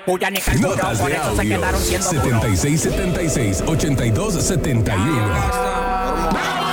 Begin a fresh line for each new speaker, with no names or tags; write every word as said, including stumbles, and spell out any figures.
Puya ni calculó,
Notas
por
de
eso se
audio
quedaron siendo
setenta y seis setenta y seis ochenta y dos setenta y uno.